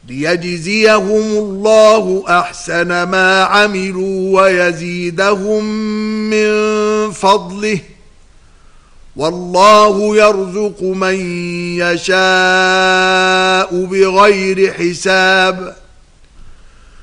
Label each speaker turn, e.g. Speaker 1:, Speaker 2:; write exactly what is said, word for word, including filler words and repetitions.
Speaker 1: ليجزيهم الله أحسن ما عملوا ويزيدهم من فضله والله يرزق من يشاء بغير حساب